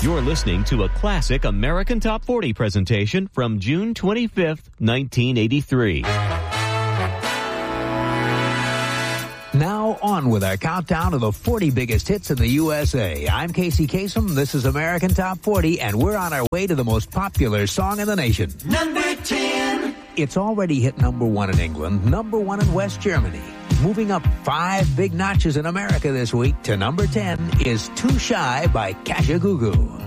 You're listening to a classic American Top 40 presentation from June 25th, 1983. Now on with our countdown of the 40 biggest hits in the USA. I'm Casey Kasem, this is American Top 40, and we're on our way to the most popular song in the nation. Number 10. It's already hit number 1 in England, number 1 in West Germany. Moving up 5 big notches in America this week to number 10 is Too Shy by Kaja Gugu.